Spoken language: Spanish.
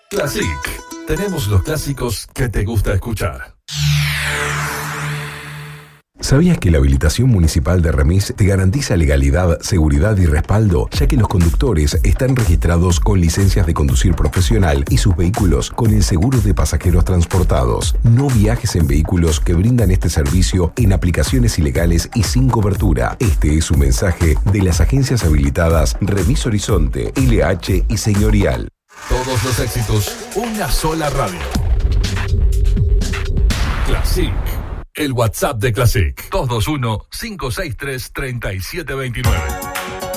Classic. Tenemos los clásicos que te gusta escuchar. ¿Sabías que la habilitación municipal de Remis te garantiza legalidad, seguridad y respaldo, ya que los conductores están registrados con licencias de conducir profesional y sus vehículos con el seguro de pasajeros transportados? No viajes en vehículos que brindan este servicio en aplicaciones ilegales y sin cobertura. Este es un mensaje de las agencias habilitadas Remis Horizonte, LH y Señorial. Todos los éxitos, una sola radio. Classic. El WhatsApp de Classic. 221-563-3729.